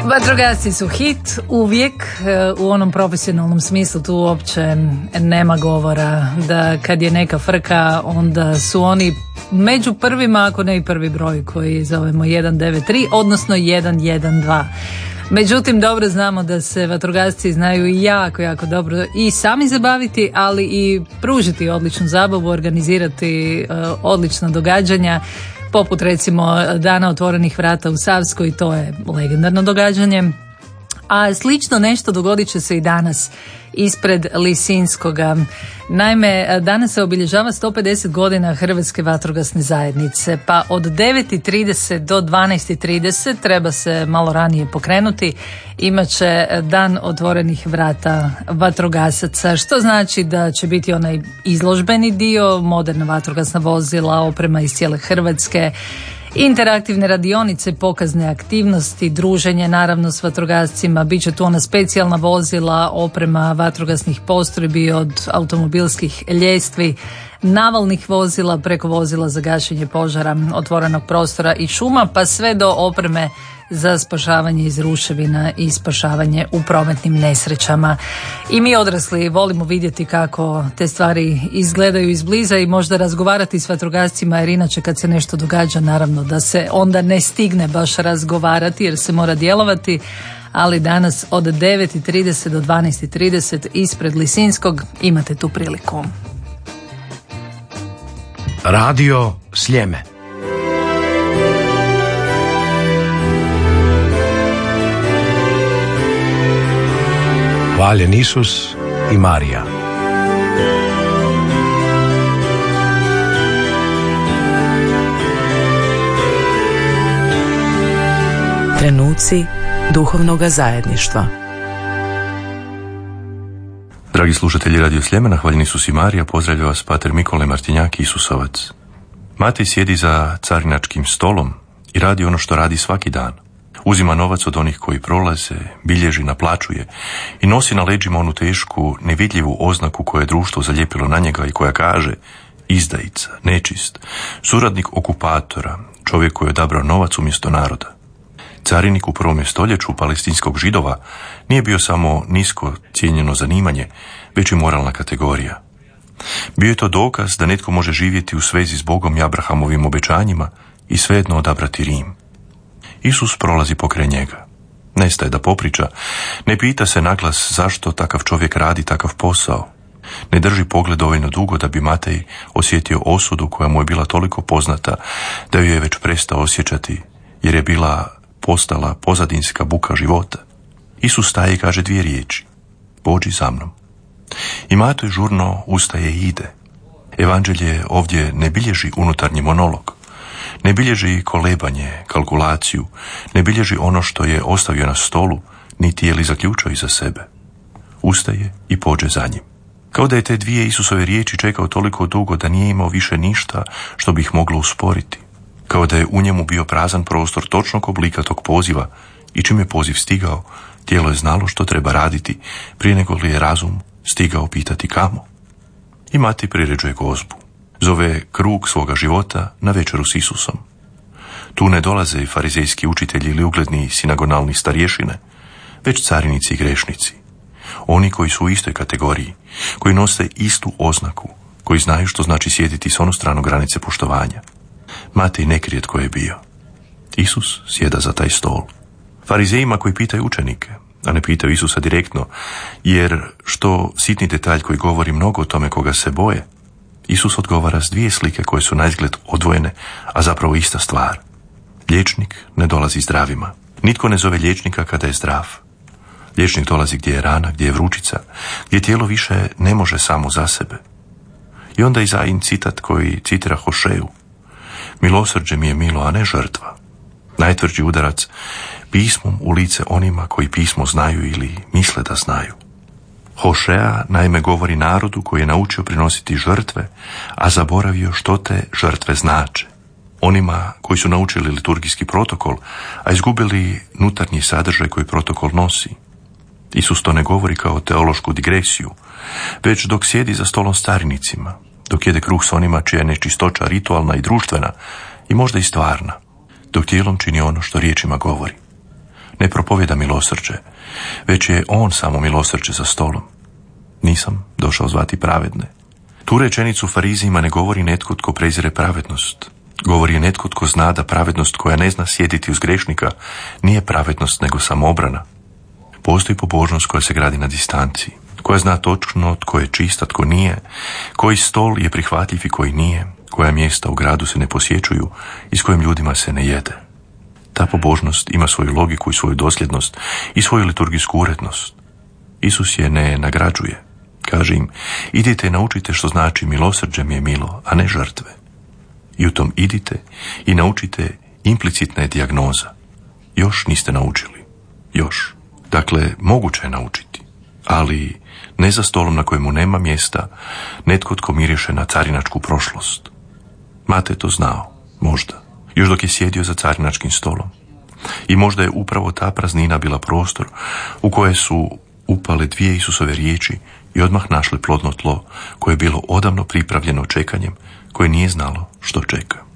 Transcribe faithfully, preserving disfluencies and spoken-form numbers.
Vatrogasci su hit uvijek, u onom profesionalnom smislu tu uopće nema govora da kad je neka frka onda su oni među prvima, ako ne i prvi broj koji zovemo jedan devet tri, odnosno jedan jedan dva. Međutim, dobro znamo da se vatrogasci znaju jako, jako dobro i sami zabaviti, ali i pružiti odličnu zabavu, organizirati uh, odlična događanja, poput recimo Dana otvorenih vrata u Savskoj, to je legendarno događanje. A slično nešto dogodit će se i danas ispred Lisinskoga. Naime, danas se obilježava sto pedeset godina Hrvatske vatrogasne zajednice, pa od devet i trideset do dvanaest i trideset treba se malo ranije pokrenuti. Imaće dan otvorenih vrata vatrogasaca, što znači da će biti onaj izložbeni dio, moderna vatrogasna vozila, oprema iz cijele Hrvatske, interaktivne radionice, pokazne aktivnosti, druženje naravno s vatrogascima, bit će tu ona specijalna vozila, oprema vatrogasnih postrojbi od automobilskih ljestvi, navalnih vozila preko vozila za gašenje požara, otvorenog prostora i šuma, pa sve do opreme za spašavanje iz ruševina i spašavanje u prometnim nesrećama. I mi odrasli volimo vidjeti kako te stvari izgledaju izbliza i možda razgovarati s vatrogascima, jer inače kad se nešto događa naravno da se onda ne stigne baš razgovarati jer se mora djelovati, ali danas od devet i trideset do dvanaest i trideset ispred Lisinskog imate tu priliku. Radio Sljeme. Hvaljen Isus i Marija. Trenuci duhovnoga zajedništva. Dragi slušatelji Radio Sljemena, hvaljen Isus i Marija, pozdravlja vas pater Mikole Martinjak, Isusovac. Matej sjedi za carinačkim stolom i radi ono što radi svaki dan. Uzima novac od onih koji prolaze, bilježi, naplaćuje i nosi na leđima onu tešku, nevidljivu oznaku koje je društvo zalijepilo na njega i koja kaže izdajica, nečist, suradnik okupatora, čovjek koji je odabrao novac umjesto naroda. Carinik u prvom stoljeću palestinskog Židova nije bio samo nisko cijenjeno zanimanje, već i moralna kategorija. Bio je to dokaz da netko može živjeti u svezi s Bogom i Abrahamovim obećanjima i svejedno odabrati Rim. Isus prolazi pokraj njega. Nestaje da popriča, ne pita se naglas zašto takav čovjek radi takav posao. Ne drži pogled dovoljno dugo da bi Matej osjetio osudu koja mu je bila toliko poznata da ju je već prestao osjećati, jer je bila postala pozadinska buka života. Isus staje i kaže dvije riječi: pođi za mnom. I Matej žurno ustaje i ide. Evanđelje ovdje ne bilježi unutarnji monolog. Ne bilježi kolebanje, kalkulaciju, ne bilježi ono što je ostavio na stolu, niti je li zaključio iza sebe. Ustaje i pođe za njim. Kao da je te dvije Isusove riječi čekao toliko dugo da nije imao više ništa što bi ih moglo usporiti. Kao da je u njemu bio prazan prostor točnog oblika tog poziva i čim je poziv stigao, tijelo je znalo što treba raditi prije nego li je razum stigao pitati kamo. I Matej priređuje gozbu. Zove krug svoga života na večeru s Isusom. Tu ne dolaze farizejski učitelji ili ugledni sinagonalni starješine, već carinici i grešnici. Oni koji su u istoj kategoriji, koji nose istu oznaku, koji znaju što znači sjediti s onu stranu granice poštovanja. Matej ne krije tko je bio. Isus sjeda za taj stol. Farizejima koji pitaju učenike, a ne pitaju Isusa direktno, jer što sitni detalj koji govori mnogo o tome koga se boje, Isus odgovara s dvije slike koje su naizgled odvojene, a zapravo ista stvar. Liječnik ne dolazi zdravima. Nitko ne zove liječnika kada je zdrav. Liječnik dolazi gdje je rana, gdje je vrućica, gdje tijelo više ne može samo za sebe. I onda Izajin citat koji citira Hošeju: milosrđe mi je milo, a ne žrtva. Najtvrđi udarac pismom u lice onima koji pismo znaju ili misle da znaju. Hošea naime govori narodu koji je naučio prinositi žrtve, a zaboravio što te žrtve znače. Onima koji su naučili liturgijski protokol, a izgubili unutarnji sadržaj koji protokol nosi. Isus to ne govori kao teološku digresiju, već dok sjedi za stolom s carinicima, dok jede kruh s onima čija je nečistoća ritualna i društvena i možda i stvarna, dok tijelom čini ono što riječima govori. Ne propovjeda milosrđe, već je on samo milosrđe za stolom. Nisam došao zvati pravedne. Tu rečenicu Farizijima ne govori netko tko prezire pravednost. Govori je netko tko zna da pravednost koja ne zna sjediti uz grešnika nije pravednost nego samoobrana. Postoji pobožnost koja se gradi na distanci, koja zna točno tko je čist, a tko nije, koji stol je prihvatljiv i koji nije, koja mjesta u gradu se ne posjećuju i s kojim ljudima se ne jede. Ta pobožnost ima svoju logiku i svoju dosljednost i svoju liturgijsku urednost. Isus je ne nagrađuje. Kaže im, idite i naučite što znači milosrđe mi je milo, a ne žrtve. I u tom idite i naučite implicitna je dijagnoza. Još niste naučili. Još. Dakle, moguće je naučiti, ali ne za stolom na kojemu nema mjesta netko tko miriše na carinačku prošlost. Matej to znao, možda, još dok je sjedio za carinačkim stolom. I možda je upravo ta praznina bila prostor u koje su upale dvije Isusove riječi i odmah našli plodno tlo koje je bilo odavno pripravljeno čekanjem koje nije znalo što čeka.